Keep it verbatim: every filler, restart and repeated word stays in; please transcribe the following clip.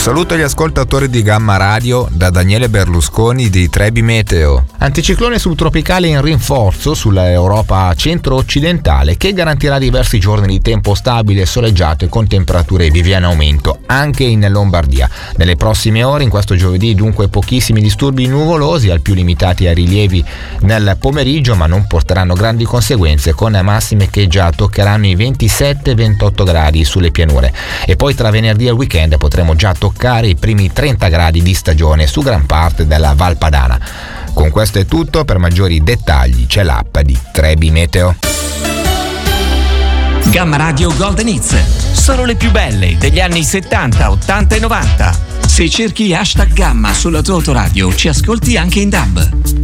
saluto agli ascoltatori di Gamma Radio da Daniele Berlusconi di Trebi Meteo. Anticiclone subtropicale in rinforzo sulla Europa centro-occidentale che garantirà diversi giorni di tempo stabile e soleggiato e con temperature di via in aumento anche in Lombardia. Nelle prossime ore, in questo giovedì, dunque pochissimi disturbi nuvolosi, al più limitati ai rilievi nel pomeriggio, ma non porteranno grandi conseguenze, con massime che già toccheranno i ventisette ventotto gradi sulle pianure. E poi tra venerdì e il weekend potremo già toccare i primi trenta gradi di stagione su gran parte della Val Padana. Con questo è tutto, per maggiori dettagli c'è l'app di Trebi Meteo. Gamma Radio Golden Hits, solo le più belle degli anni settanta, ottanta e novanta. Se cerchi hashtag Gamma sulla tua autoradio ci ascolti anche in D A B.